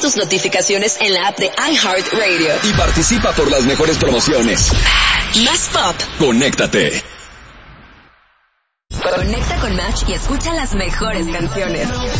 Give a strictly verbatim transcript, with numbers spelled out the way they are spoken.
tus notificaciones en la app de iHeartRadio. Y participa por las mejores promociones. Más pop. Conéctate. Conecta con Match y escucha las mejores canciones.